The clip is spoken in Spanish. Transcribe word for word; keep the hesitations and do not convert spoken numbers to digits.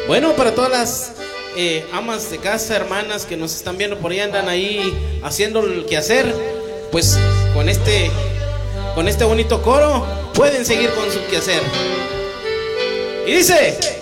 Bueno, para todas las eh, amas de casa, hermanas que nos están viendo por ahí, andan ahí haciendo el quehacer, pues con este, con este bonito coro pueden seguir con su quehacer. Y dice...